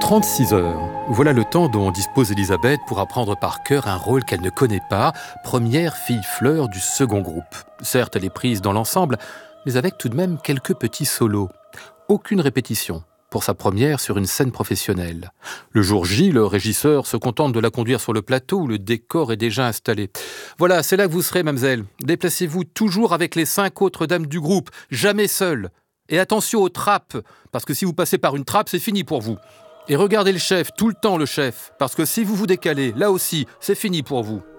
36 heures. Voilà le temps dont dispose Elisabeth pour apprendre par cœur un rôle qu'elle ne connaît pas, première fille fleur du second groupe. Certes, elle est prise dans l'ensemble, mais avec tout de même quelques petits solos. Aucune répétition pour sa première sur une scène professionnelle. Le jour J, le régisseur se contente de la conduire sur le plateau où le décor est déjà installé. Voilà, c'est là que vous serez, mademoiselle. Déplacez-vous toujours avec les 5 autres dames du groupe, jamais seule. Et attention aux trappes, parce que si vous passez par une trappe, c'est fini pour vous. Et regardez le chef, tout le temps le chef, parce que si vous vous décalez, là aussi, c'est fini pour vous.